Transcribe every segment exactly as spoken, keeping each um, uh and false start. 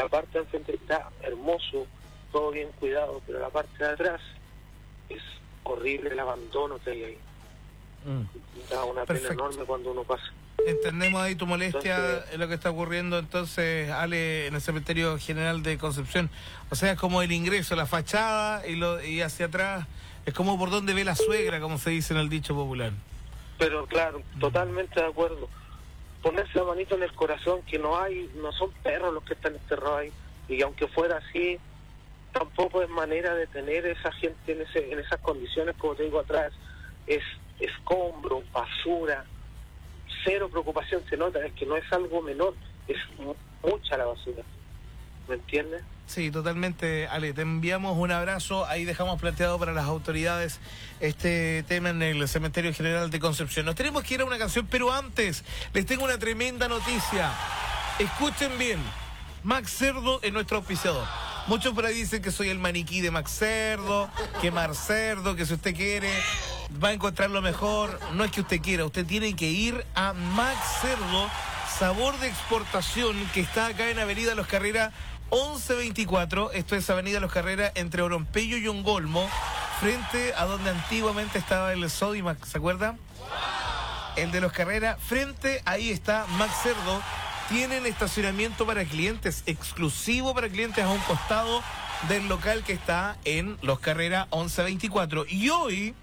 la parte de enfrente está hermoso, todo bien cuidado, pero la parte de atrás es horrible el abandono que hay ahí. Mm. Da una Perfecto. Pena enorme cuando uno pasa. Entendemos ahí tu molestia Entonces, en lo que está ocurriendo entonces, Ale, en el Cementerio General de Concepción. O sea, es como el ingreso, la fachada y, lo, y hacia atrás, es como por donde ve la suegra, como se dice en el dicho popular. Pero claro, totalmente de acuerdo. Ponerse la manito en el corazón, que no hay, no son perros los que están enterrados ahí, y aunque fuera así, tampoco es manera de tener esa gente en ese en esas condiciones, como te digo atrás, es escombro, basura, cero preocupación, se nota, es que no es algo menor, es mucha la basura, ¿me entiendes? Sí, totalmente, Ale, te enviamos un abrazo, ahí dejamos planteado para las autoridades este tema en el Cementerio General de Concepción. Nos tenemos que ir a una canción, pero antes les tengo una tremenda noticia. Escuchen bien, Max Cerdo es nuestro auspiciador. Muchos por ahí dicen que soy el maniquí de Max Cerdo, que Mar Cerdo, que si usted quiere va a encontrar lo mejor. No es que usted quiera, usted tiene que ir a Max Cerdo, sabor de exportación, que está acá en Avenida Los Carreras once veinticuatro, esto es Avenida Los Carreras entre Orompeyo y Ongolmo, frente a donde antiguamente estaba el Sodimac, ¿se acuerdan? El de Los Carreras, frente, ahí está Max Cerdo. Tienen estacionamiento para clientes, exclusivo para clientes a un costado del local que está en Los Carreras once veinticuatro. Y hoy,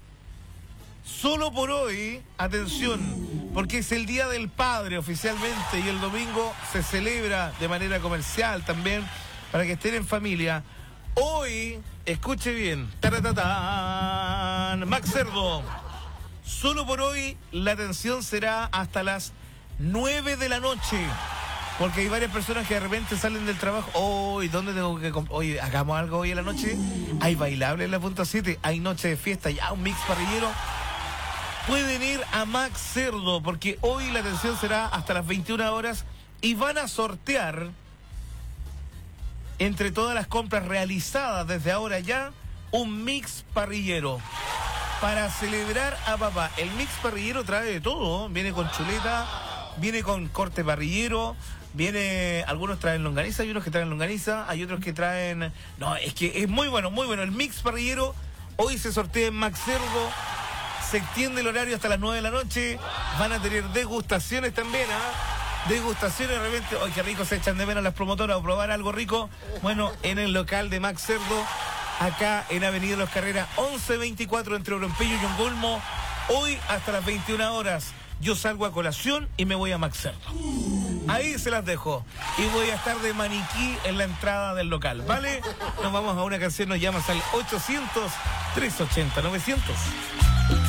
solo por hoy, atención, porque es el Día del Padre oficialmente y el domingo se celebra de manera comercial también para que estén en familia. Hoy, escuche bien, ¡taratatán! Max Cerdo, solo por hoy la atención será hasta las nueve de la noche, porque hay varias personas que de repente salen del trabajo. Hoy, oh, ¿dónde tengo que comp- Oye, hagamos algo hoy en la noche? Hay bailable en la punta siete, hay noche de fiesta, ya un mix parrillero. Pueden ir a Max Cerdo, porque hoy la atención será hasta las veintiuna horas y van a sortear, entre todas las compras realizadas desde ahora ya, un mix parrillero para celebrar a papá. El mix parrillero trae de todo, viene con chuleta, viene con corte parrillero, viene, algunos traen longaniza, hay unos que traen longaniza, hay otros que traen... No, es que es muy bueno, muy bueno. El mix parrillero hoy se sortea en Max Cerdo. Se extiende el horario hasta las nueve de la noche. Van a tener degustaciones también, ¿ah? Degustaciones, de repente, ¡ay, qué rico! Se echan de menos las promotoras o probar algo rico. Bueno, en el local de Max Cerdo, acá en Avenida Los Carreras once veinticuatro entre Orompeyo y Ongolmo. Hoy hasta las veintiuna horas. Yo salgo a colación y me voy a Max Cerdo. Ahí se las dejo. Y voy a estar de maniquí en la entrada del local, ¿vale? Nos vamos a una canción, nos llamas al ochocientos, trescientos ochenta, novecientos.